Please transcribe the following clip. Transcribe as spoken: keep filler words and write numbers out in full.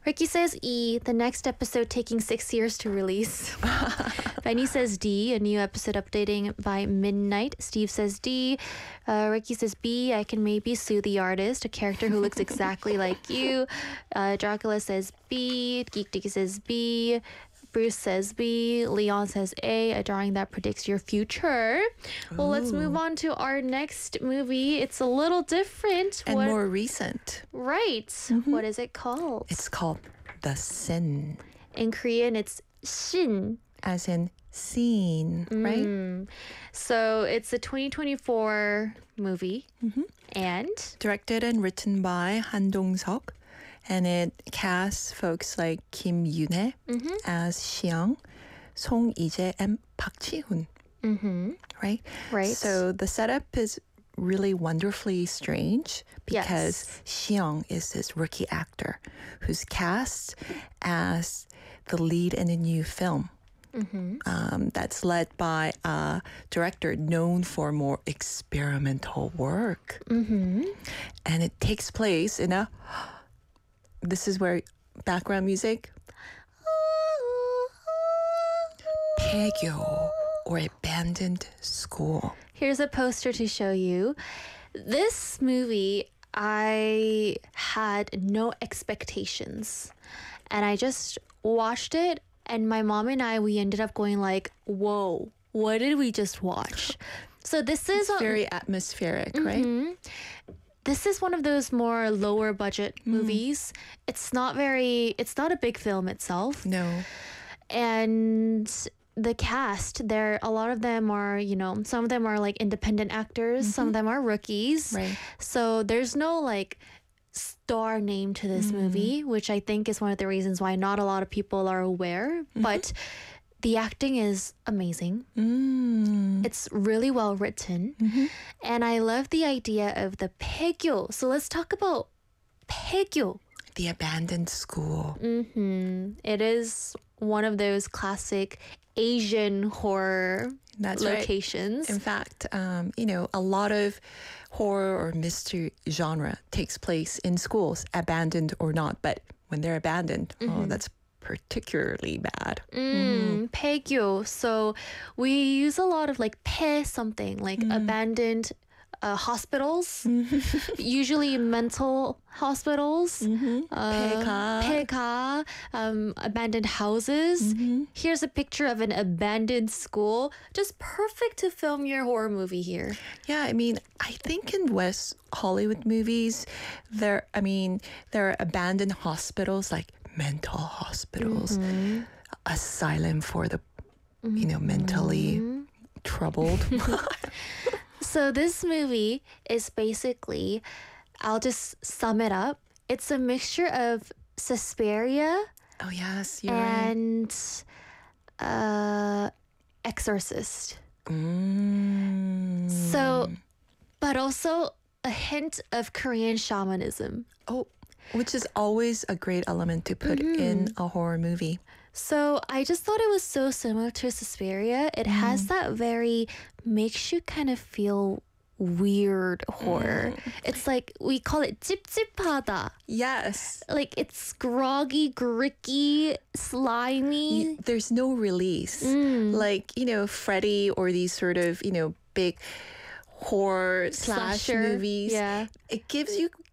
Ricky says E, the next episode taking six years to release. Benny says D, a new episode updating by midnight. Steve says D. Uh, Ricky says B, I can maybe sue the artist, a character who looks exactly like you. Uh, Dracula says B. Geek Dicky says B. Bruce says B. Leon says A, a drawing that predicts your future. Well, let's move on to our next movie. It's a little different. And What- more recent. Right. What is it called? It's called The Sin, In Korean, it's Shin. as in scene, right? Mm. So it's a twenty twenty-four movie. And Directed and written by Han Dong-seok. And it casts folks like Kim Yoon-hye as Xiang, Song Ije, and Park Ji-hoon. mm-hmm. Right? Right. So the setup is really wonderfully strange because Yes. Xiang is this rookie actor who's cast as the lead in a new film. Um, that's led by a director known for more experimental work. Mm-hmm. And it takes place in a, this is where background music, Taegyo, or abandoned school. Here's a poster to show you. This movie, I had no expectations. And I just watched it, and my mom and I, we ended up going like, whoa, what did we just watch? So this is a, Very atmospheric, right? this is one of those more lower budget movies. It's not very, it's not a big film itself. No. And the cast, there, a lot of them are, you know, some of them are like independent actors, some of them are rookies. Right. So there's no like star name to this movie, which I think is one of the reasons why not a lot of people are aware. But the acting is amazing. Mm. It's really well written. And I love the idea of the Paegyo. So let's talk about Paegyo. The abandoned school. hmm It is one of those classic Asian horror That's right. locations. In fact, um, you know, a lot of horror or mystery genre takes place in schools, abandoned or not. But when they're abandoned, oh, that's particularly bad. Mm, Paegyo. So we use a lot of like pe something, like abandoned uh, hospitals, usually mental hospitals, uh, 폐가. 폐가, um, abandoned houses. Here's a picture of an abandoned school. Just perfect to film your horror movie here. Yeah, I mean, I think in West Hollywood movies, there, I mean, there are abandoned hospitals like mental hospitals, asylum for the, you know, mentally troubled. So this movie is basically, I'll just sum it up. It's a mixture of Suspiria Oh, yes, you're right. and uh, Exorcist. Mm. So, but also a hint of Korean shamanism. Oh, which is always a great element to put in a horror movie. So I just thought it was so similar to Suspiria. It has that very, makes you kind of feel weird horror. It's like, we call it 찝찝하다. Yes. Like it's groggy, gricky, slimy. Y- There's no release. Like, you know, Freddy or these sort of, you know, big horror slash Slasher, movies. yeah. It gives you